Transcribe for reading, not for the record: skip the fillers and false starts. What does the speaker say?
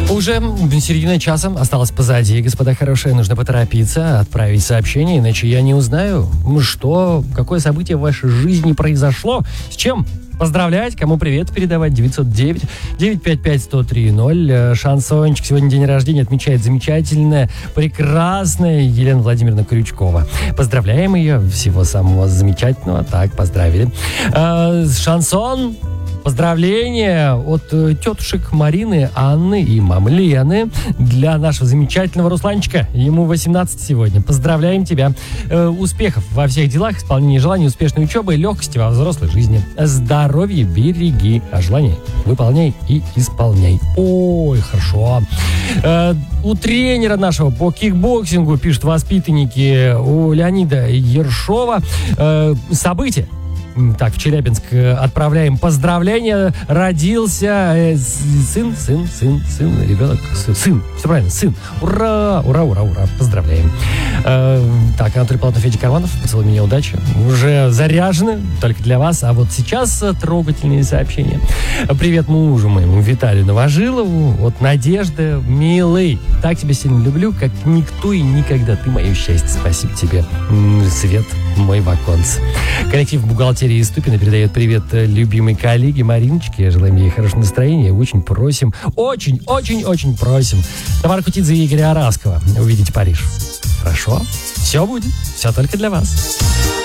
Уже середина часа осталась позади, господа хорошие. Нужно поторопиться, отправить сообщение, иначе я не узнаю, что, какое событие в вашей жизни произошло, с чем поздравлять, кому привет передавать. 909-955-1030. Шансончик. Сегодня день рождения отмечает замечательная, прекрасная Елена Владимировна Крючкова. Поздравляем ее. Всего самого замечательного. Так, поздравили. Шансон. Поздравления от тетушек Марины, Анны и мамы Лены для нашего замечательного Русланчика. Ему 18 сегодня. Поздравляем тебя. Успехов во всех делах, исполнения желаний, успешной учебы, легкости во взрослой жизни. Здоровье береги, а желания выполняй и исполняй. Ой, хорошо. У тренера нашего по кикбоксингу, пишут воспитанники, у Леонида Ершова, события. Так, в Челябинск отправляем поздравления. Родился сын, ребенок, сын. Все правильно, сын. Ура, ура, ура, ура. Поздравляем. Так, Анатолий Платонов, Федя Карманов. Поцелуй меня, удачи. Уже заряжены, только для вас. А вот сейчас трогательные сообщения. Привет мужу моему Виталию Новожилову. Вот Надежда, милый. Так тебя сильно люблю, как никто и никогда. Ты мое счастье. Спасибо тебе. Свет мой в оконце. Коллектив бухгалтерии из Ступино передает привет любимой коллеге Мариночке. Желаем ей хорошего настроения. Очень просим, очень просим Тамару Кутидзе и Игоря Араскова увидеть Париж. Хорошо? Все будет. Все только для вас.